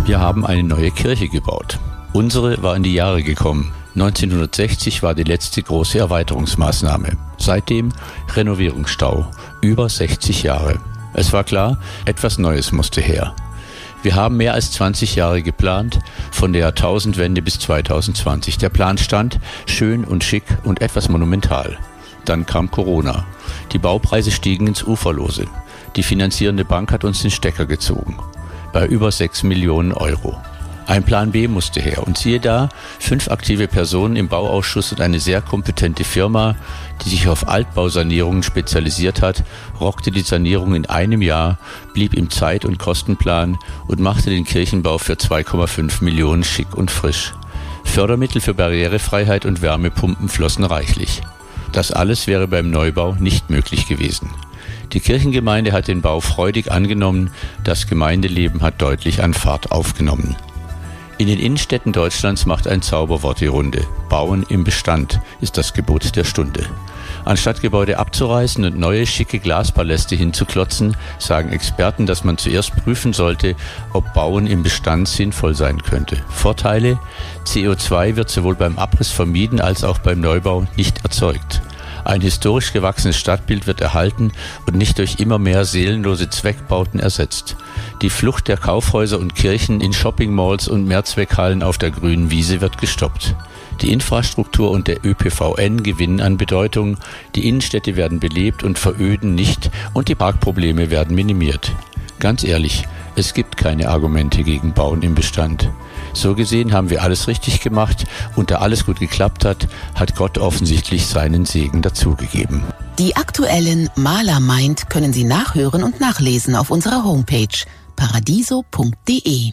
Wir haben eine neue Kirche gebaut. Unsere war in die Jahre gekommen. 1960 war die letzte große Erweiterungsmaßnahme. Seitdem Renovierungsstau. Über 60 Jahre. Es war klar, etwas Neues musste her. Wir haben mehr als 20 Jahre geplant, von der Jahrtausendwende bis 2020. Der Plan stand, schön und schick und etwas monumental. Dann kam Corona. Die Baupreise stiegen ins Uferlose. Die finanzierende Bank hat uns den Stecker gezogen. Bei über 6 Millionen Euro. Ein Plan B musste her. Und siehe da, 5 aktive Personen im Bauausschuss und eine sehr kompetente Firma, die sich auf Altbausanierungen spezialisiert hat, rockte die Sanierung in einem Jahr, blieb im Zeit- und Kostenplan und machte den Kirchenbau für 2,5 Millionen schick und frisch. Fördermittel für Barrierefreiheit und Wärmepumpen flossen reichlich. Das alles wäre beim Neubau nicht möglich gewesen. Die Kirchengemeinde hat den Bau freudig angenommen, das Gemeindeleben hat deutlich an Fahrt aufgenommen. In den Innenstädten Deutschlands macht ein Zauberwort die Runde. Bauen im Bestand ist das Gebot der Stunde. Anstatt Gebäude abzureißen und neue schicke Glaspaläste hinzuklotzen, sagen Experten, dass man zuerst prüfen sollte, ob Bauen im Bestand sinnvoll sein könnte. Vorteile: CO2 wird sowohl beim Abriss vermieden als auch beim Neubau nicht erzeugt. Ein historisch gewachsenes Stadtbild wird erhalten und nicht durch immer mehr seelenlose Zweckbauten ersetzt. Die Flucht der Kaufhäuser und Kirchen in Shoppingmalls und Mehrzweckhallen auf der grünen Wiese wird gestoppt. Die Infrastruktur und der ÖPVN gewinnen an Bedeutung, die Innenstädte werden belebt und veröden nicht und die Parkprobleme werden minimiert. Ganz ehrlich, es gibt keine Argumente gegen Bauen im Bestand. So gesehen haben wir alles richtig gemacht und da alles gut geklappt hat, hat Gott offensichtlich seinen Segen dazugegeben. Die aktuellen Maler meint können Sie nachhören und nachlesen auf unserer Homepage paradiso.de.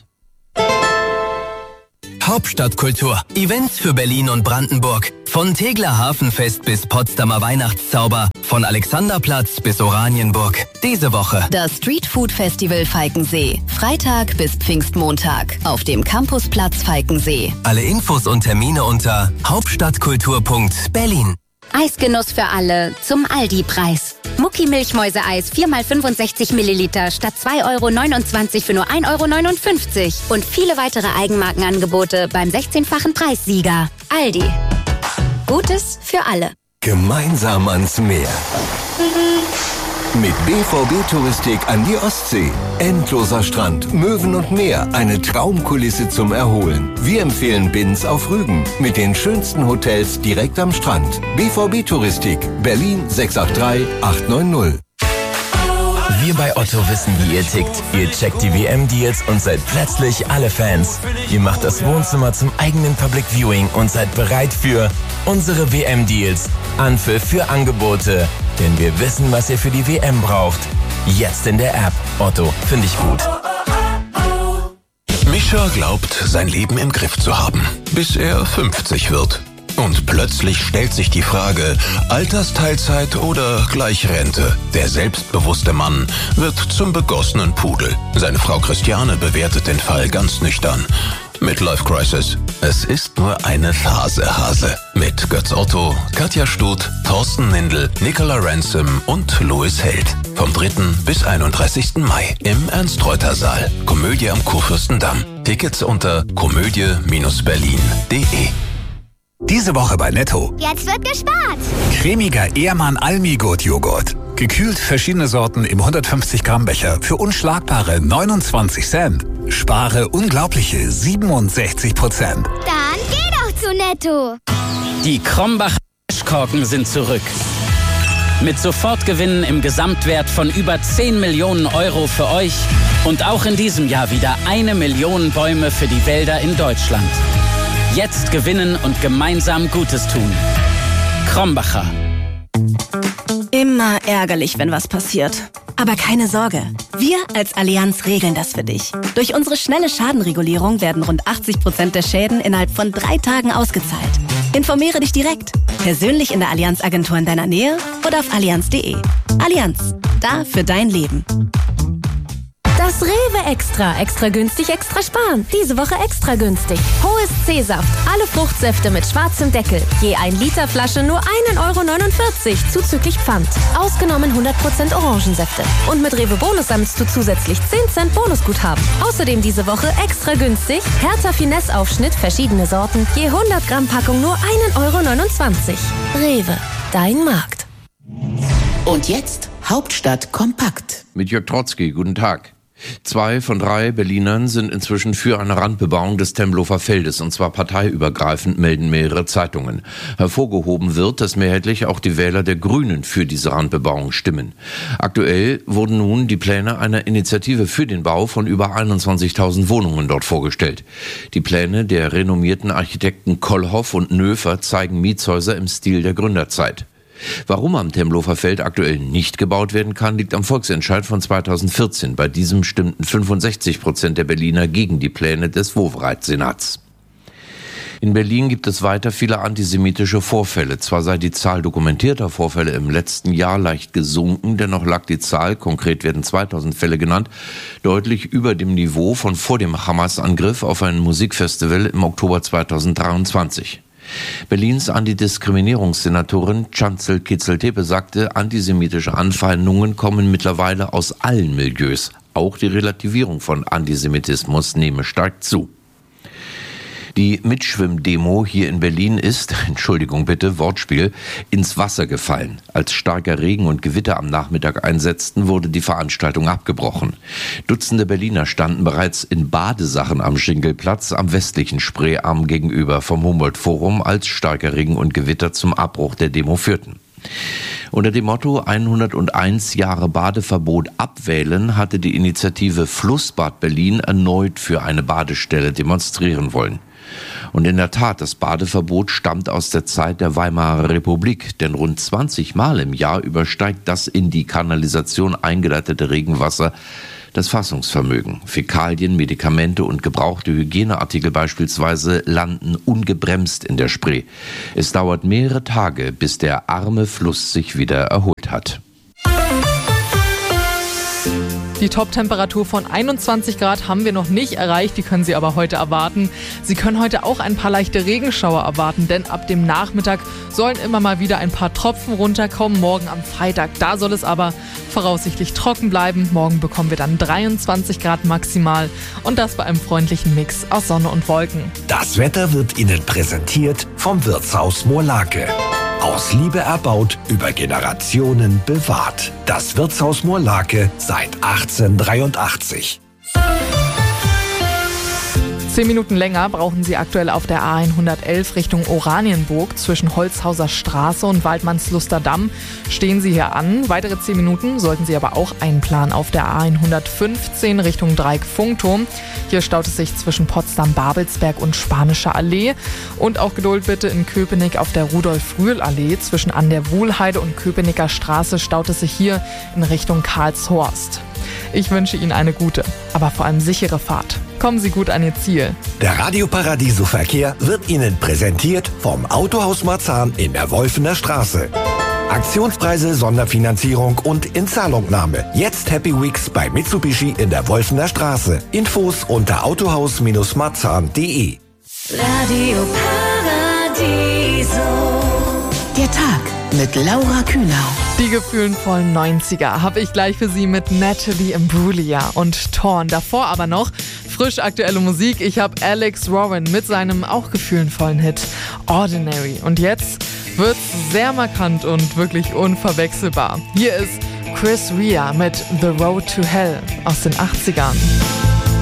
Hauptstadtkultur. Events für Berlin und Brandenburg. Von Tegeler Hafenfest bis Potsdamer Weihnachtszauber. Von Alexanderplatz bis Oranienburg. Diese Woche das Streetfood Festival Falkensee. Freitag bis Pfingstmontag auf dem Campusplatz Falkensee. Alle Infos und Termine unter hauptstadtkultur.berlin. Eisgenuss für alle zum Aldi-Preis. Mucki-Milchmäuse-Eis 4x65 Milliliter statt 2,29 € für nur 1,59 € und viele weitere Eigenmarkenangebote beim 16-fachen Preissieger. Aldi. Gutes für alle. Gemeinsam ans Meer. Mit BVB Touristik an die Ostsee. Endloser Strand, Möwen und Meer. Eine Traumkulisse zum Erholen. Wir empfehlen Binz auf Rügen. Mit den schönsten Hotels direkt am Strand. BVB Touristik. Berlin 683 890. Wir bei Otto wissen, wie ihr tickt. Ihr checkt die WM-Deals und seid plötzlich alle Fans. Ihr macht das Wohnzimmer zum eigenen Public Viewing und seid bereit für unsere WM-Deals. Anpfiff für Angebote. Denn wir wissen, was ihr für die WM braucht. Jetzt in der App. Otto, finde ich gut. Mischa glaubt, sein Leben im Griff zu haben, bis er 50 wird. Und plötzlich stellt sich die Frage, Altersteilzeit oder gleich Rente? Der selbstbewusste Mann wird zum begossenen Pudel. Seine Frau Christiane bewertet den Fall ganz nüchtern. Midlife Crisis. Es ist nur eine Phase, Hase. Mit Götz Otto, Katja Stut, Thorsten Nindl, Nicola Ransom und Louis Held. Vom 3. bis 31. Mai im Ernst-Reuter-Saal. Komödie am Kurfürstendamm. Tickets unter komödie-berlin.de. Diese Woche bei Netto. Jetzt wird gespart. Cremiger Ehrmann Almi-Gut-Joghurt. Gekühlt verschiedene Sorten im 150 Gramm Becher für unschlagbare 29 Cent. Spare unglaubliche 67%. Dann geh doch zu Netto. Die Krombacher Korken sind zurück. Mit Sofortgewinnen im Gesamtwert von über 10 Millionen Euro für euch und auch in diesem Jahr wieder 1 Million Bäume für die Wälder in Deutschland. Jetzt gewinnen und gemeinsam Gutes tun. Krombacher. Immer ärgerlich, wenn was passiert. Aber keine Sorge, wir als Allianz regeln das für dich. Durch unsere schnelle Schadenregulierung werden rund 80% der Schäden innerhalb von 3 Tagen ausgezahlt. Informiere dich direkt, persönlich in der Allianz-Agentur in deiner Nähe oder auf allianz.de. Allianz, da für dein Leben. Das Rewe Extra. Extra günstig, extra sparen. Diese Woche extra günstig. Hohes C-Saft. Alle Fruchtsäfte mit schwarzem Deckel. Je 1 Liter Flasche nur 1,49 € zuzüglich Pfand. Ausgenommen 100% Orangensäfte. Und mit Rewe Bonus sammelst du zusätzlich 10 Cent Bonusguthaben. Außerdem diese Woche extra günstig. Hertha Finesse Aufschnitt, verschiedene Sorten. Je 100 Gramm Packung nur 1,29 €. Rewe, dein Markt. Und jetzt Hauptstadt kompakt. Mit Jörg Trotzki, guten Tag. 2 von 3 Berlinern sind inzwischen für eine Randbebauung des Tempelhofer Feldes, und zwar parteiübergreifend, melden mehrere Zeitungen. Hervorgehoben wird, dass mehrheitlich auch die Wähler der Grünen für diese Randbebauung stimmen. Aktuell wurden nun die Pläne einer Initiative für den Bau von über 21.000 Wohnungen dort vorgestellt. Die Pläne der renommierten Architekten Kollhoff und Nöfer zeigen Mietshäuser im Stil der Gründerzeit. Warum am Tempelhofer Feld aktuell nicht gebaut werden kann, liegt am Volksentscheid von 2014. Bei diesem stimmten 65% der Berliner gegen die Pläne des Wowereit-Senats. In Berlin gibt es weiter viele antisemitische Vorfälle. Zwar sei die Zahl dokumentierter Vorfälle im letzten Jahr leicht gesunken, dennoch lag die Zahl, konkret werden 2000 Fälle genannt, deutlich über dem Niveau von vor dem Hamas-Angriff auf ein Musikfestival im Oktober 2023. Berlins Antidiskriminierungssenatorin Canzel Kitzel-Tepe sagte, antisemitische Anfeindungen kommen mittlerweile aus allen Milieus. Auch die Relativierung von Antisemitismus nehme stark zu. Die Mitschwimmdemo hier in Berlin ist, Entschuldigung bitte, Wortspiel, ins Wasser gefallen. Als starker Regen und Gewitter am Nachmittag einsetzten, wurde die Veranstaltung abgebrochen. Dutzende Berliner standen bereits in Badesachen am Schinkelplatz am westlichen Spreearm gegenüber vom Humboldt-Forum, als starker Regen und Gewitter zum Abbruch der Demo führten. Unter dem Motto 101 Jahre Badeverbot abwählen hatte die Initiative Flussbad Berlin erneut für eine Badestelle demonstrieren wollen. Und in der Tat, das Badeverbot stammt aus der Zeit der Weimarer Republik, denn rund 20 Mal im Jahr übersteigt das in die Kanalisation eingeleitete Regenwasser das Fassungsvermögen. Fäkalien, Medikamente und gebrauchte Hygieneartikel beispielsweise landen ungebremst in der Spree. Es dauert mehrere Tage, bis der arme Fluss sich wieder erholt hat. Die Top-Temperatur von 21 Grad haben wir noch nicht erreicht, die können Sie aber heute erwarten. Sie können heute auch ein paar leichte Regenschauer erwarten, denn ab dem Nachmittag sollen immer mal wieder ein paar Tropfen runterkommen. Morgen am Freitag, da soll es aber voraussichtlich trocken bleiben. Morgen bekommen wir dann 23 Grad maximal und das bei einem freundlichen Mix aus Sonne und Wolken. Das Wetter wird Ihnen präsentiert vom Wirtshaus Moorlake. Aus Liebe erbaut, über Generationen bewahrt. Das Wirtshaus Moorlake seit 1883. 10 Minuten länger brauchen Sie aktuell auf der A111 Richtung Oranienburg. Zwischen Holzhauser Straße und Waldmannsluster Damm stehen Sie hier an. Weitere 10 Minuten sollten Sie aber auch einplanen auf der A115 Richtung Dreieck-Funkturm. Hier staut es sich zwischen Potsdam-Babelsberg und Spanischer Allee. Und auch Geduld bitte in Köpenick auf der Rudolf-Rühl-Allee. Zwischen An der Wuhlheide und Köpenicker Straße staut es sich hier in Richtung Karlshorst. Ich wünsche Ihnen eine gute, aber vor allem sichere Fahrt. Kommen Sie gut an Ihr Ziel. Der Radio Paradiso Verkehr wird Ihnen präsentiert vom Autohaus Marzahn in der Wolfener Straße. Aktionspreise, Sonderfinanzierung und Inzahlungnahme. Jetzt Happy Weeks bei Mitsubishi in der Wolfener Straße. Infos unter autohaus-marzahn.de. Radio Paradiso. Der Tag mit Laura Kühnau. Die gefühlenvollen 90er habe ich gleich für Sie mit Natalie Imbruglia und Torn. Davor aber noch frisch aktuelle Musik. Ich habe Alex Warren mit seinem auch gefühlenvollen Hit Ordinary. Und jetzt wird's sehr markant und wirklich unverwechselbar. Hier ist Chris Rea mit The Road to Hell aus den 80ern.